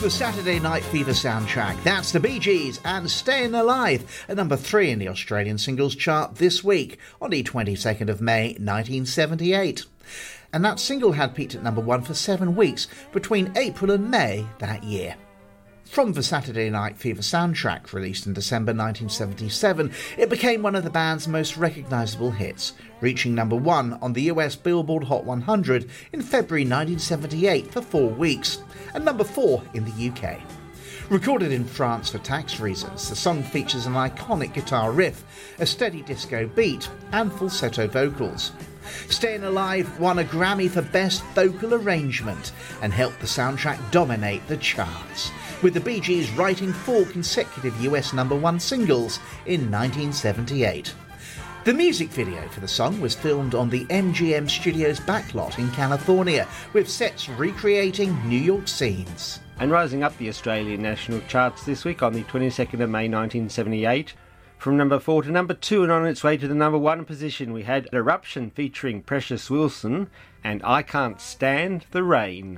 the Saturday Night Fever soundtrack, that's the Bee Gees and Staying Alive, at number 3 in the Australian singles chart this week, on the 22nd of May 1978. And that single had peaked at number 1 for 7 weeks between April and May that year. From the Saturday Night Fever soundtrack, released in December 1977, it became one of the band's most recognisable hits, reaching number 1 on the US Billboard Hot 100 in February 1978 for 4 weeks, and number 4 in the UK. Recorded in France for tax reasons, the song features an iconic guitar riff, a steady disco beat, and falsetto vocals. Staying Alive won a Grammy for Best Vocal Arrangement and helped the soundtrack dominate the charts, with the Bee Gees writing 4 consecutive US number 1 singles in 1978. The music video for the song was filmed on the MGM Studios backlot in California, with sets recreating New York scenes. And rising up the Australian national charts this week on the 22nd of May 1978, from number 4 to number 2 and on its way to the number 1 position, we had Eruption featuring Precious Wilson and I Can't Stand the Rain.